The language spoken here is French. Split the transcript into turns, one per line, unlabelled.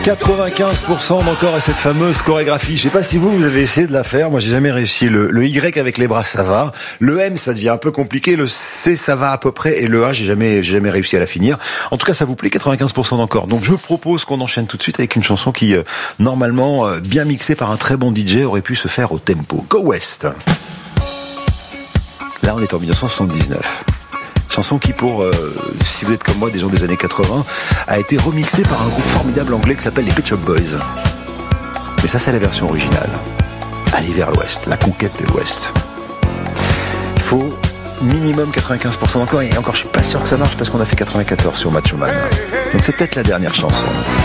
95% d'encore à cette fameuse chorégraphie. Je sais pas si vous avez essayé de la faire. Moi, j'ai jamais réussi. Le Y avec les bras, ça va. Le M, ça devient un peu compliqué. Le C, ça va à peu près. Et le A, j'ai jamais réussi à la finir. En tout cas, ça vous plaît, 95% d'encore. Donc, je propose qu'on enchaîne tout de suite avec une chanson qui, normalement, bien mixée par un très bon DJ, aurait pu se faire au tempo. Go West. Là, on est en 1979. Chanson qui, si vous êtes comme moi, des gens des années 80, a été remixée par un groupe formidable anglais qui s'appelle les Pet Shop Boys. Mais ça, c'est la version originale. Aller vers l'Ouest, la conquête de l'Ouest. Il faut minimum 95% d'encore, et encore, je suis pas sûr que ça marche parce qu'on a fait 94 sur Macho Man. Donc c'est peut-être la dernière chanson.